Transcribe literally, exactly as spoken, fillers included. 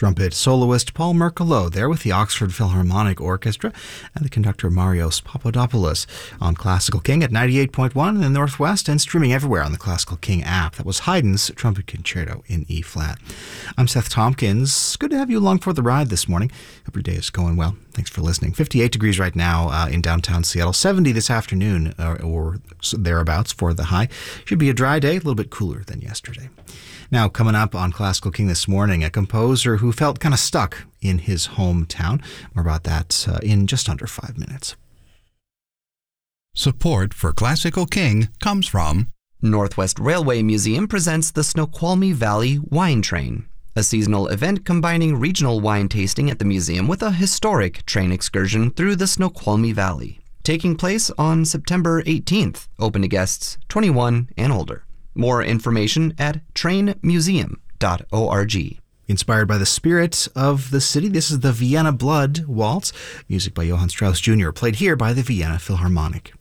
Trumpet soloist Paul Merkelot there with the Oxford Philharmonic Orchestra and the conductor Marios Papadopoulos on Classical King at ninety-eight point one in the Northwest and streaming everywhere on the Classical King app. That was Haydn's Trumpet Concerto in E-flat. I'm Seth Tompkins. Good to have you along for the ride this morning. Hope your day is going well. Thanks for listening. fifty-eight degrees right now uh, in downtown Seattle. seventy this afternoon uh, or thereabouts for the high. Should be a dry day, a little bit cooler than yesterday. Now, coming up on Classical King this morning, a composer who felt kind of stuck in his hometown. More about that uh, in just under five minutes. Support for Classical King comes from Northwest Railway Museum presents the Snoqualmie Valley Wine Train, a seasonal event combining regional wine tasting at the museum with a historic train excursion through the Snoqualmie Valley, taking place on September eighteenth, open to guests twenty-one and older. More information at train museum dot org. Inspired by the spirit of the city, this is the Vienna Blood Waltz, music by Johann Strauss Junior, played here by the Vienna Philharmonic.